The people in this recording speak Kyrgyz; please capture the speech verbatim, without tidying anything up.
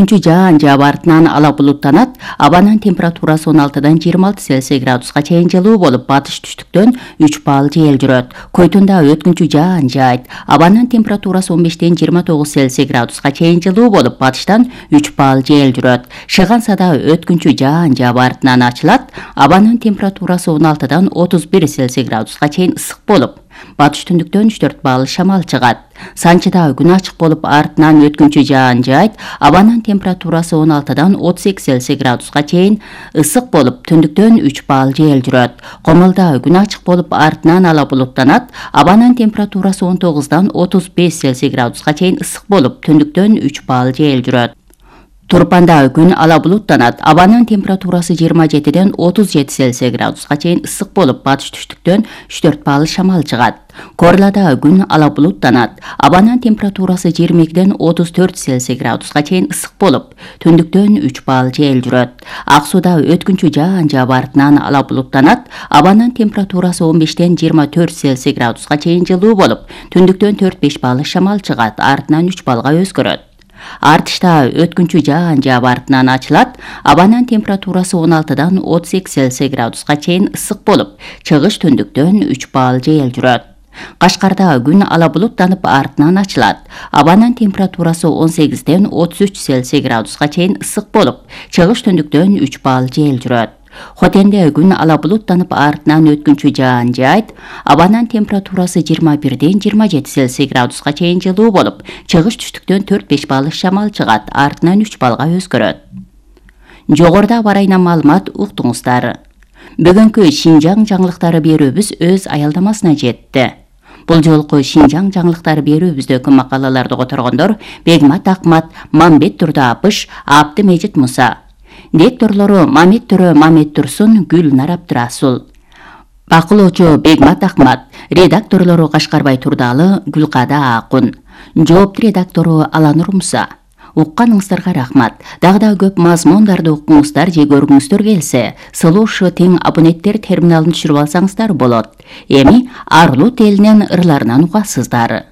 өткүнчү жаан жаап артынан ала булуттанат. Абанын температурасы он алтыдан жыйырма алты Цельсий градуска чейин жылуу болуп, батыш түштүктөн үч балл жел жүрөт. Койтунда өткүнчү жаан жаайт. Абанын температурасы он бештен жыйырма тогуз Цельсий градуска чейин жылуу болуп, батыштан үч балл жел жүрөт. Шыгансада өткүнчү жаан жаап артынан ачылат. Абанын температурасы он алтыдан отуз бир Цельсий градуска чейин ысык болуп, батыш түндүктөн үч төрт балл шамал чыгат. Санчыда күн ачык болуп, артынан өткүнчү жаан жаайт. Абанын температурасы он алтыдан отуз эки Цельсий градуска чейин ысык болуп, түндүктөн үч балл жел жүрөт. Комулда күн ачык болуп, артынан ала булуттанат. Абанын температурасы он тогуздан отуз беш Цельсий градуска чейин ысык болуп, түндүктөн үч балл жел жүрөт. Турпанда күн ала булуттанат. Абанын температурасы жыйырма жетиден отуз жети Цельсий градуска чейин ысык болуп, батыш түштүктөн үч төрт балл шамал чыгат. Корлада күн ала булуттанат. Абанын температурасы жыйырма экиден отуз төрт Цельсий градуска чейин ысык болуп, түндүктөн үч балл жел жүрөт. Ак-Сууда өткүнчү жаан жаап артынан ала булуттанат. Абанын температурасы он бештен жыйырма төрт Цельсий градуска чейин жылуу болуп, түндүктөн төрт беш балл шамал чыгат, артынан үч баллга өзгөрөт. Артышта өткүнчү жаан жаап артынан ачылат. Абанын температурасы он алтыдан отуз эки Цельсий градуска чейин ысык болуп, чыгыш түндүктөн үч балл жел жүрөт. Кашкарда күн ала булуттанып, артынан ачылат. Абанын температурасы он сегизден отуз үч Цельсий градуска чейин ысык болуп, чыгыш түндүктөн үч балл жел жүрөт. Хотенде күн ала булуттанып, артынан өткүнчү жаан жаайт. Абанын температурасы жыйырма бирден жыйырма жети Цельсий градуска чейин жылуу болуп, чыгыш түштүктөн төрт беш балл шамал чыгат, артынан үч баллга өзгөрөт. Жогоруда барайна маалымат уктуңуздар. Бүгүнкү Шинжаң жаңылыктары берүүбүз өз аялдамасына жетти. Бул жолку Шинжаң жаңылыктары берүүбүздөгү макалаларды которгондор Бегмат Акмат, Мамбет Турдапыш, Абды Межит Муса. Дикторлору Мамет Төрө, Мамет Турсун, Гүлнар Абдырасул. Бакылоочу Бегмат Акмат, редакторлору Кашкарбай Турдалы, Гүлкада Акун. Жоопту редактору Аланур Муса. Укканыңыздарга рахмат. Дагы да көп мазмундарды укуңуздар же көргүңүздөр келсе, Слушай тең абоненттер терминалын түшүрүп алсаңыздар болот. Эми Арлут элинин ырларынан угасыздар.